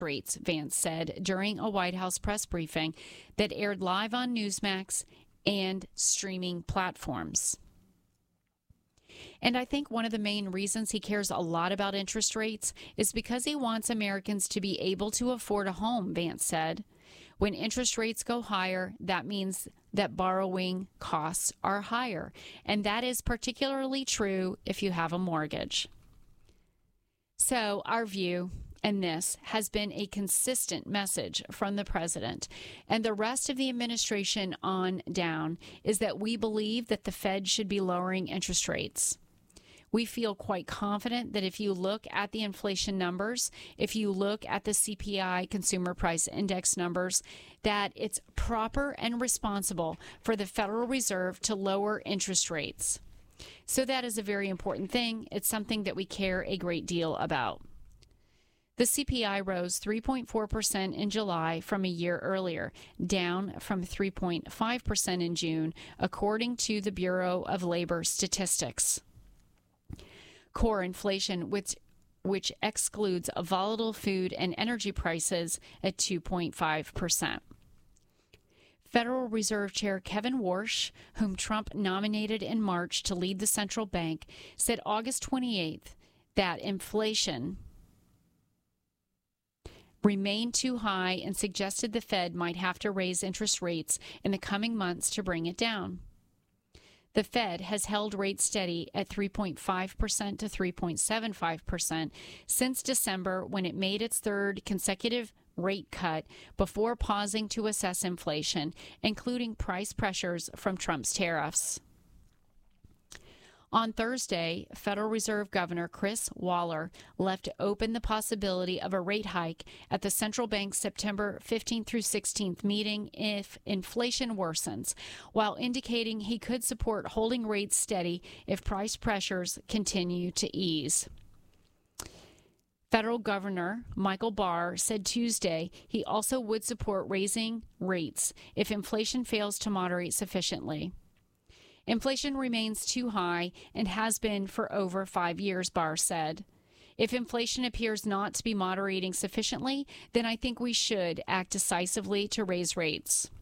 rates, Vance said during a White House press briefing that aired live on Newsmax and streaming platforms. And I think one of the main reasons he cares a lot about interest rates is because he wants Americans to be able to afford a home, Vance said. When interest rates go higher, that means that borrowing costs are higher. And that is particularly true if you have a mortgage. So our view, and this has been a consistent message from the president and the rest of the administration on down, is that we believe that the Fed should be lowering interest rates. We feel quite confident that if you look at the inflation numbers, if you look at the CPI, Consumer Price Index numbers, that it's proper and responsible for the Federal Reserve to lower interest rates. So that is a very important thing. It's something that we care a great deal about. The CPI rose 3.4% in July from a year earlier, down from 3.5% in June, according to the Bureau of Labor Statistics. Core inflation, which excludes volatile food and energy prices, at 2.5%. Federal Reserve Chair Kevin Warsh, whom Trump nominated in March to lead the central bank, said August 28th that inflation remained too high and suggested the Fed might have to raise interest rates in the coming months to bring it down. The Fed has held rates steady at 3.5% to 3.75% since December, when it made its third consecutive rate cut before pausing to assess inflation, including price pressures from Trump's tariffs. On Thursday, Federal Reserve Governor Chris Waller left open the possibility of a rate hike at the central bank's September 15th through 16th meeting if inflation worsens, while indicating he could support holding rates steady if price pressures continue to ease. Federal Governor Michael Barr said Tuesday he also would support raising rates if inflation fails to moderate sufficiently. Inflation remains too high and has been for over 5 years, Barr said. If inflation appears not to be moderating sufficiently, then I think we should act decisively to raise rates.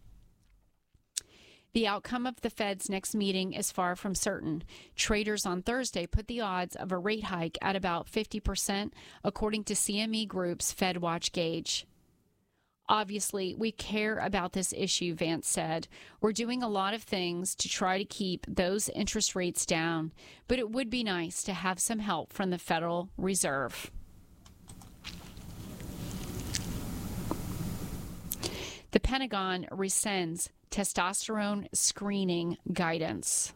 The outcome of the Fed's next meeting is far from certain. Traders on Thursday put the odds of a rate hike at about 50%, according to CME Group's FedWatch gauge. Obviously, we care about this issue, Vance said. We're doing a lot of things to try to keep those interest rates down, but it would be nice to have some help from the Federal Reserve. The Pentagon rescinds testosterone screening guidance.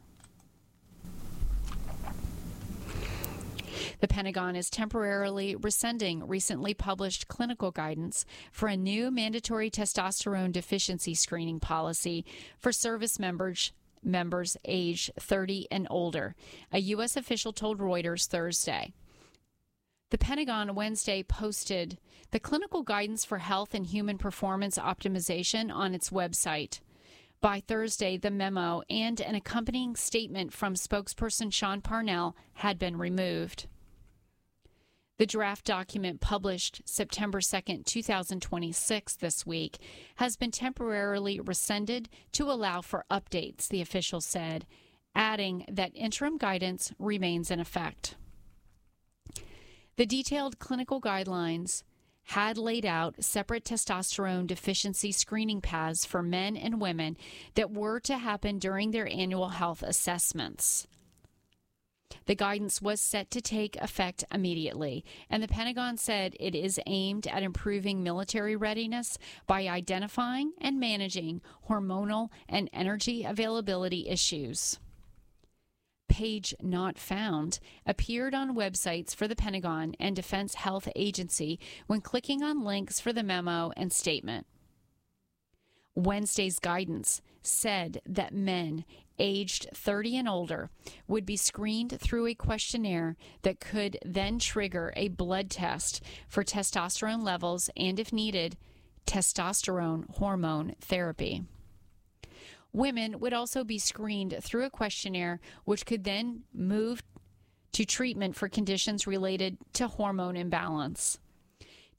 The Pentagon is temporarily rescinding recently published clinical guidance for a new mandatory testosterone deficiency screening policy for service members aged 30 and older, a U.S. official told Reuters Thursday. The Pentagon Wednesday posted the clinical guidance for health and human performance optimization on its website. By Thursday, the memo and an accompanying statement from spokesperson Sean Parnell had been removed. The draft document, published September 2nd, 2026 this week, has been temporarily rescinded to allow for updates, the official said, adding that interim guidance remains in effect. The detailed clinical guidelines had laid out separate testosterone deficiency screening paths for men and women that were to happen during their annual health assessments. The guidance was set to take effect immediately, and the Pentagon said it is aimed at improving military readiness by identifying and managing hormonal and energy availability issues. Page Not Found appeared on websites for the Pentagon and Defense Health Agency when clicking on links for the memo and statement. Wednesday's guidance said that men aged 30 and older would be screened through a questionnaire that could then trigger a blood test for testosterone levels and, if needed, testosterone hormone therapy. Women would also be screened through a questionnaire which could then move to treatment for conditions related to hormone imbalance.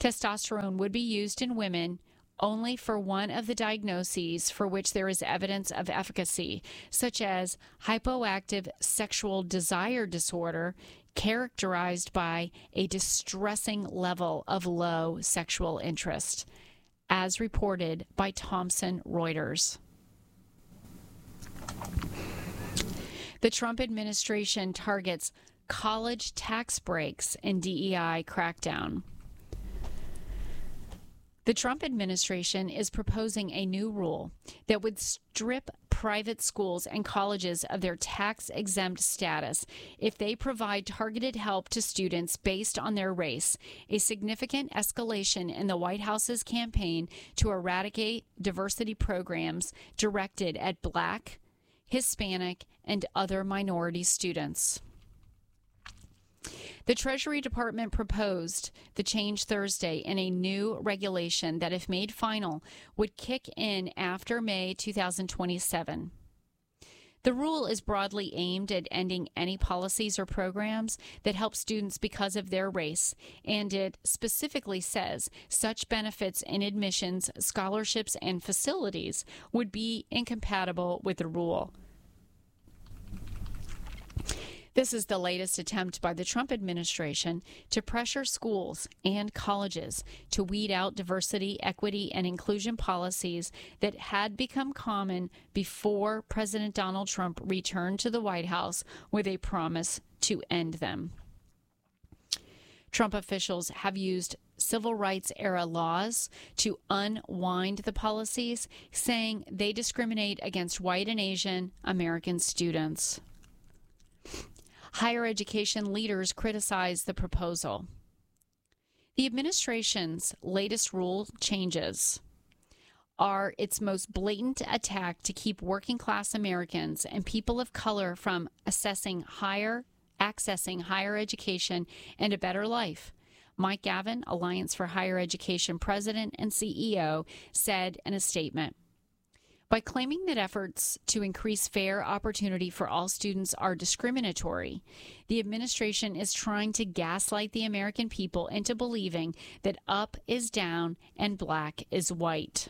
Testosterone would be used in women only for one of the diagnoses for which there is evidence of efficacy, such as hypoactive sexual desire disorder, characterized by a distressing level of low sexual interest, as reported by Thomson Reuters. The Trump administration targets college tax breaks in DEI crackdown. The Trump administration is proposing a new rule that would strip private schools and colleges of their tax-exempt status if they provide targeted help to students based on their race, a significant escalation in the White House's campaign to eradicate diversity programs directed at Black, Hispanic, and other minority students. The Treasury Department proposed the change Thursday in a new regulation that, if made final, would kick in after May 2027. The rule is broadly aimed at ending any policies or programs that help students because of their race, and it specifically says such benefits in admissions, scholarships, and facilities would be incompatible with the rule. This is the latest attempt by the Trump administration to pressure schools and colleges to weed out diversity, equity, and inclusion policies that had become common before President Donald Trump returned to the White House with a promise to end them. Trump officials have used civil rights era laws to unwind the policies, saying they discriminate against white and Asian American students. Higher education leaders criticize the proposal. The administration's latest rule changes are its most blatant attack to keep working class Americans and people of color from accessing higher education and a better life. Mike Gavin, Alliance for Higher Education president and CEO, said in a statement, by claiming that efforts to increase fair opportunity for all students are discriminatory, the administration is trying to gaslight the American people into believing that up is down and black is white.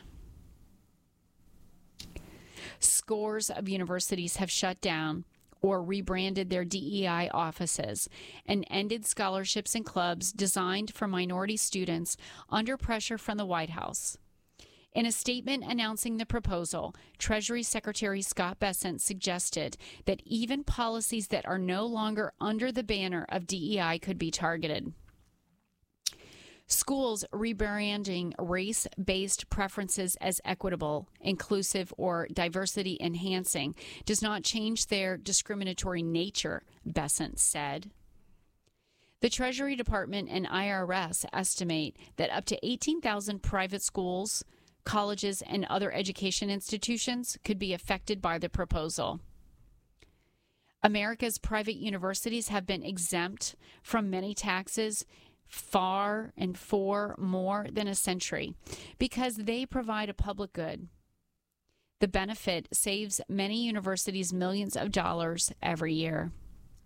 Scores of universities have shut down or rebranded their DEI offices and ended scholarships and clubs designed for minority students under pressure from the White House. In a statement announcing the proposal, Treasury Secretary Scott Bessent suggested that even policies that are no longer under the banner of DEI could be targeted. Schools rebranding race-based preferences as equitable, inclusive, or diversity-enhancing does not change their discriminatory nature, Bessent said. The Treasury Department and IRS estimate that up to 18,000 private schools, colleges, and other education institutions could be affected by the proposal. America's private universities have been exempt from many taxes for more than a century because they provide a public good. The benefit saves many universities millions of dollars every year.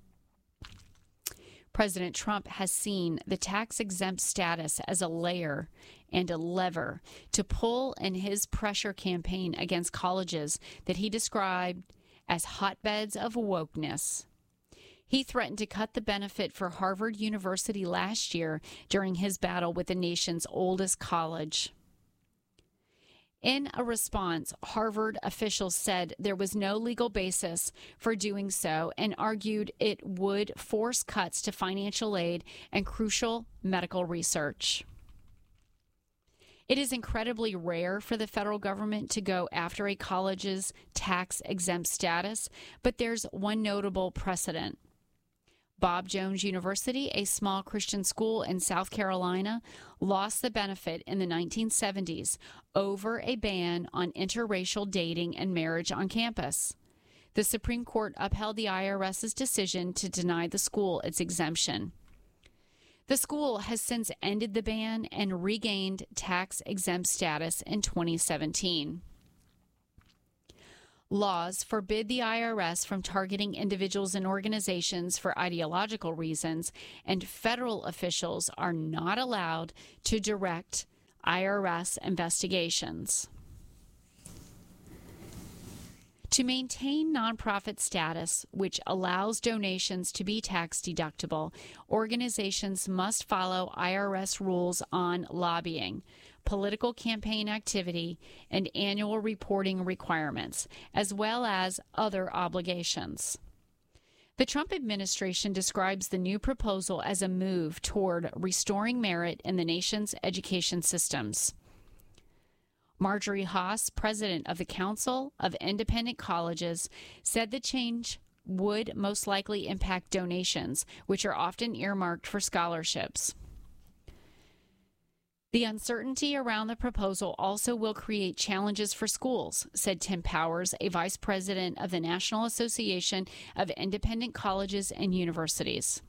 President Trump has seen the tax-exempt status as a layer and a lever to pull in his pressure campaign against colleges that he described as hotbeds of wokeness. He threatened to cut the benefit for Harvard University last year during his battle with the nation's oldest college. In a response, Harvard officials said there was no legal basis for doing so and argued it would force cuts to financial aid and crucial medical research. It is incredibly rare for the federal government to go after a college's tax-exempt status, but there's one notable precedent. Bob Jones University, a small Christian school in South Carolina, lost the benefit in the 1970s over a ban on interracial dating and marriage on campus. The Supreme Court upheld the IRS's decision to deny the school its exemption. The school has since ended the ban and regained tax-exempt status in 2017. Laws forbid the IRS from targeting individuals and organizations for ideological reasons, and federal officials are not allowed to direct IRS investigations. To maintain nonprofit status, which allows donations to be tax deductible, organizations must follow IRS rules on lobbying, political campaign activity, and annual reporting requirements, as well as other obligations. The Trump administration describes the new proposal as a move toward restoring merit in the nation's education systems. Marjorie Haas, president of the Council of Independent Colleges, said the change would most likely impact donations, which are often earmarked for scholarships. The uncertainty around the proposal also will create challenges for schools, said Tim Powers, a vice president of the National Association of Independent Colleges and Universities.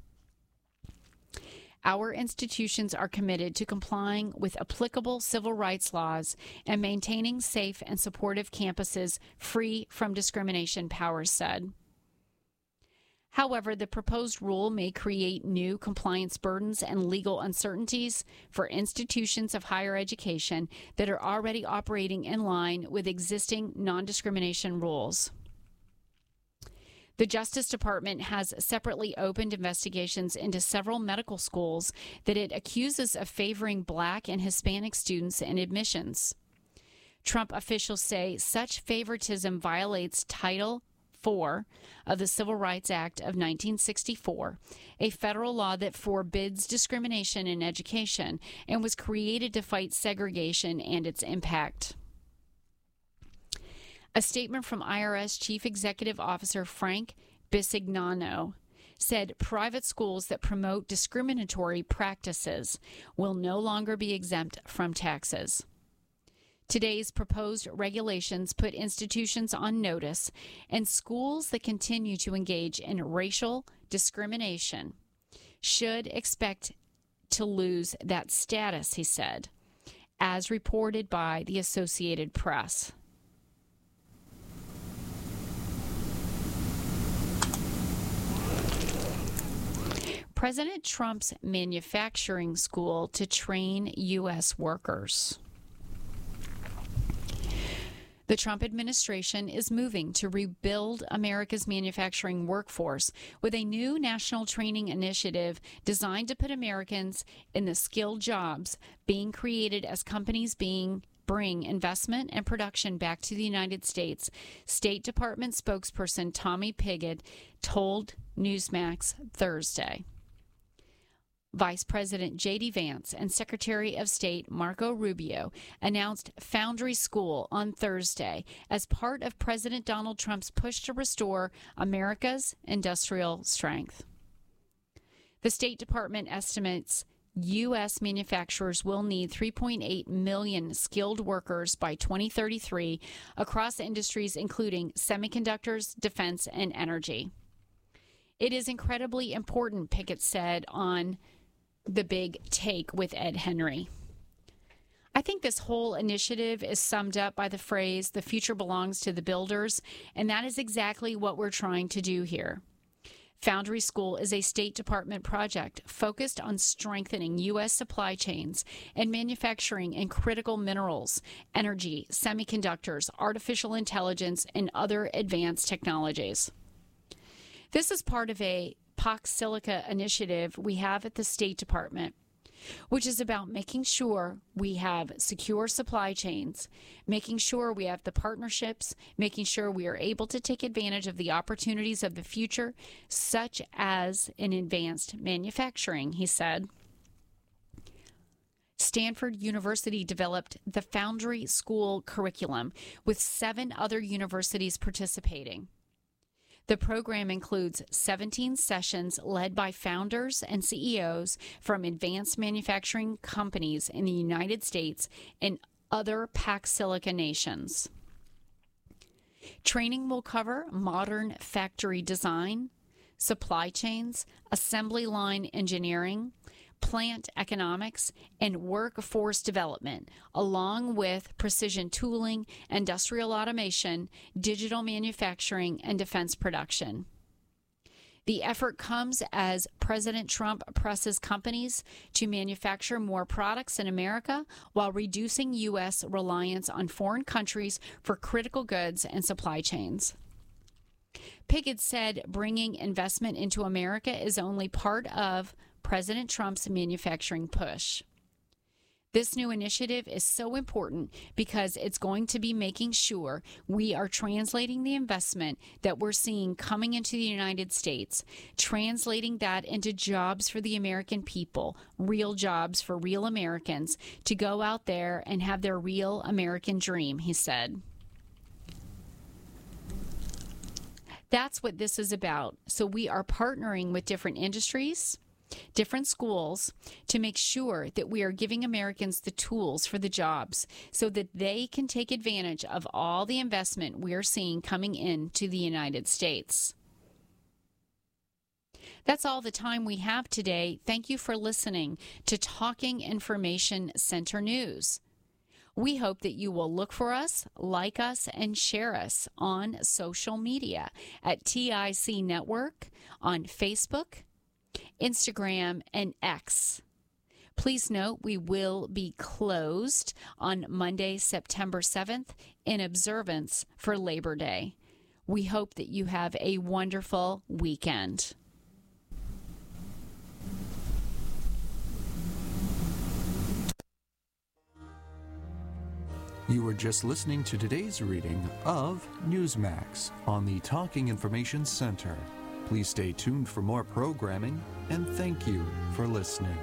Our institutions are committed to complying with applicable civil rights laws and maintaining safe and supportive campuses free from discrimination, Powers said. However, the proposed rule may create new compliance burdens and legal uncertainties for institutions of higher education that are already operating in line with existing non-discrimination rules. The Justice Department has separately opened investigations into several medical schools that it accuses of favoring Black and Hispanic students in admissions. Trump officials say such favoritism violates Title IV of the Civil Rights Act of 1964, a federal law that forbids discrimination in education and was created to fight segregation and its impact. A statement from IRS Chief Executive Officer Frank Bisignano said private schools that promote discriminatory practices will no longer be exempt from taxes. Today's proposed regulations put institutions on notice, and schools that continue to engage in racial discrimination should expect to lose that status, he said, as reported by the Associated Press. President Trump's manufacturing school to train U.S. workers. The Trump administration is moving to rebuild America's manufacturing workforce with a new national training initiative designed to put Americans in the skilled jobs being created as companies bring investment and production back to the United States, State Department spokesperson Tommy Pigott told Newsmax Thursday. Vice President J.D. Vance and Secretary of State Marco Rubio announced Foundry School on Thursday as part of President Donald Trump's push to restore America's industrial strength. The State Department estimates U.S. manufacturers will need 3.8 million skilled workers by 2033 across industries including semiconductors, defense, and energy. It is incredibly important, Pigott said on The Big Take with Ed Henry. I think this whole initiative is summed up by the phrase, "the future belongs to the builders," and that is exactly what we're trying to do here. Foundry School is a State Department project focused on strengthening U.S. supply chains and manufacturing in critical minerals, energy, semiconductors, artificial intelligence, and other advanced technologies. This is part of a POC Silica initiative we have at the State Department, which is about making sure we have secure supply chains, making sure we have the partnerships, making sure we are able to take advantage of the opportunities of the future, such as in advanced manufacturing, he said. Stanford University developed the Foundry School curriculum with 7 other universities participating. The program includes 17 sessions led by founders and CEOs from advanced manufacturing companies in the United States and other PAC Silica nations. Training will cover modern factory design, supply chains, assembly line engineering, plant economics, and workforce development, along with precision tooling, industrial automation, digital manufacturing, and defense production. The effort comes as President Trump presses companies to manufacture more products in America while reducing U.S. reliance on foreign countries for critical goods and supply chains. Piggott said bringing investment into America is only part of President Trump's manufacturing push. This new initiative is so important because it's going to be making sure we are translating the investment that we're seeing coming into the United States, translating that into jobs for the American people, real jobs for real Americans, to go out there and have their real American dream, he said. That's what this is about. So we are partnering with different industries, different schools, to make sure that we are giving Americans the tools for the jobs so that they can take advantage of all the investment we're seeing coming into the United States. That's all the time we have today. Thank you for listening to Talking Information Center News. We hope that you will look for us, like us, and share us on social media at TIC Network on Facebook, Instagram, and X. Please note we will be closed on Monday, September 7th in observance for Labor Day. We hope that you have a wonderful weekend. You were just listening to today's reading of Newsmax on the Talking Information Center. Please stay tuned for more programming, and thank you for listening.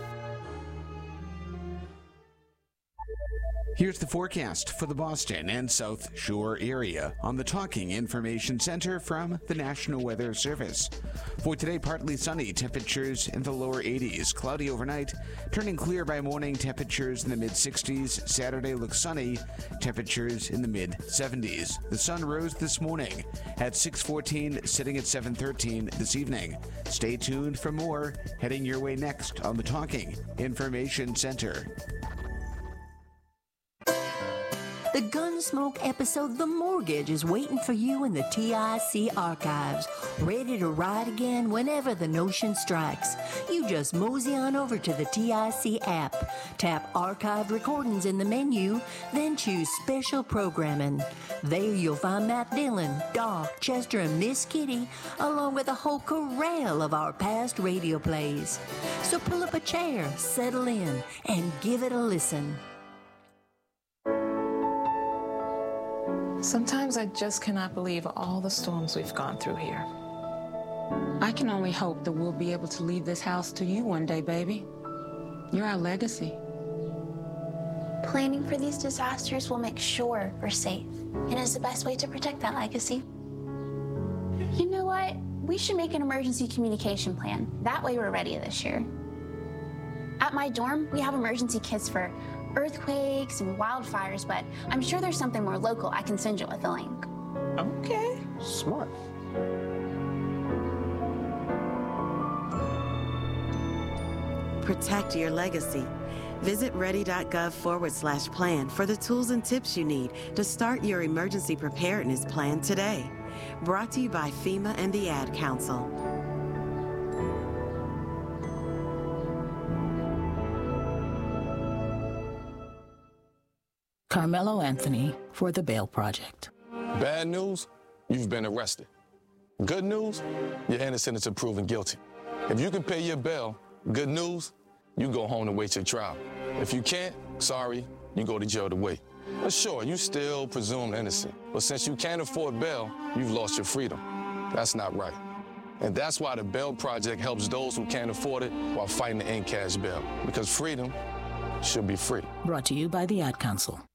Here's the forecast for the Boston and South Shore area on the Talking Information Center from the National Weather Service. For today, partly sunny, temperatures in the lower 80s. Cloudy overnight, turning clear by morning, temperatures in the mid-60s. Saturday looks sunny, temperatures in the mid-70s. The sun rose this morning at 6:14, sitting at 7:13 this evening. Stay tuned for more, heading your way next on the Talking Information Center. The Gunsmoke episode The Mortgage is waiting for you in the TIC archives, ready to ride again whenever the notion strikes. You just mosey on over to the TIC app, tap Archived Recordings in the menu, then choose Special Programming. There you'll find Matt Dillon, Doc, Chester, and Miss Kitty, along with a whole corral of our past radio plays. So pull up a chair, settle in, and give it a listen. Sometimes I just cannot believe all the storms we've gone through here. I can only hope that we'll be able to leave this house to you one day, baby. You're our legacy. Planning for these disasters will make sure we're safe, and is the best way to protect that legacy. You know what? We should make an emergency communication plan. That way we're ready this year. At my dorm, we have emergency kits for earthquakes and wildfires, but I'm sure there's something more local I can send you with a link. Okay, smart. Protect your legacy. Visit ready.gov/plan for the tools and tips you need to start your emergency preparedness plan today. Brought to you by FEMA and the Ad Council. Carmelo Anthony for the Bail Project. Bad news, you've been arrested. Good news, you're innocent until proven guilty. If you can pay your bail, good news, you go home and wait your trial. If you can't, sorry, you go to jail to wait. But sure, you still presumed innocent. But since you can't afford bail, you've lost your freedom. That's not right. And that's why the Bail Project helps those who can't afford it while fighting to end cash bail. Because freedom should be free. Brought to you by the Ad Council.